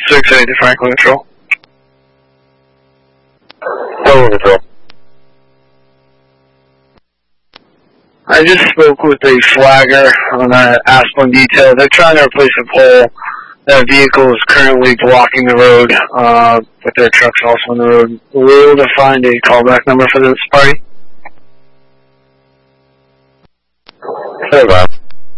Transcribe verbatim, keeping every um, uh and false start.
six eight to Franklin Control. Franklin Control. I just spoke with a flagger on that Asplin detail. They're trying to replace a pole. That vehicle is currently blocking the road, uh, but their truck's also on the road. Were we able to find a callback number for this party? Stand by.